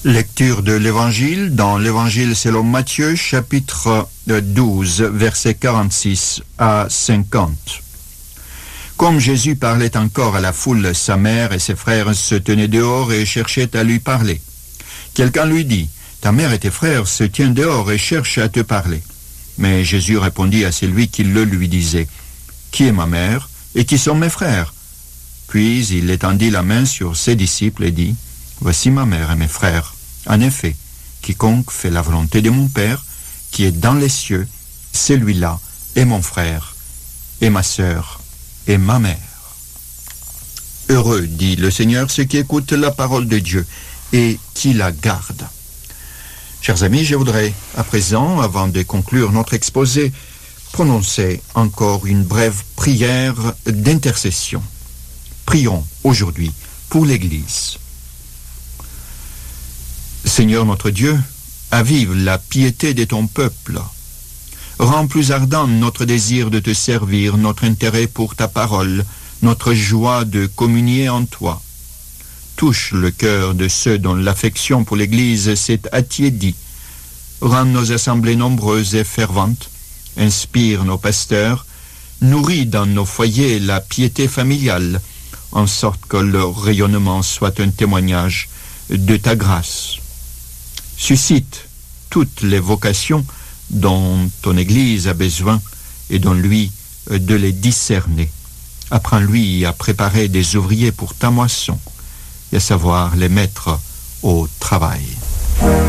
Lecture de l'Évangile dans l'Évangile selon Matthieu, chapitre 12, versets 46 à 50. Comme Jésus parlait encore à la foule, sa mère et ses frères se tenaient dehors et cherchaient à lui parler. Quelqu'un lui dit, « Ta mère et tes frères se tiennent dehors et cherchent à te parler. » Mais Jésus répondit à celui qui le lui disait, « Qui est ma mère et qui sont mes frères ?» Puis il étendit la main sur ses disciples et dit, « Voici ma mère et mes frères. En effet, quiconque fait la volonté de mon Père, qui est dans les cieux, celui-là est mon frère, et ma sœur, et ma mère. » Heureux, dit le Seigneur, ceux qui écoutent la parole de Dieu et qui la gardent. Chers amis, je voudrais, à présent, avant de conclure notre exposé, prononcer encore une brève prière d'intercession. Prions aujourd'hui pour l'Église. Seigneur notre Dieu, avive la piété de ton peuple. Rends plus ardent notre désir de te servir, notre intérêt pour ta parole, notre joie de communier en toi. Touche le cœur de ceux dont l'affection pour l'Église s'est attiédie. Rends nos assemblées nombreuses et ferventes. Inspire nos pasteurs. Nourris dans nos foyers la piété familiale, en sorte que leur rayonnement soit un témoignage de ta grâce. Suscite toutes les vocations dont ton Église a besoin et donne-lui de les discerner. Apprends-lui à préparer des ouvriers pour ta moisson et à savoir les mettre au travail.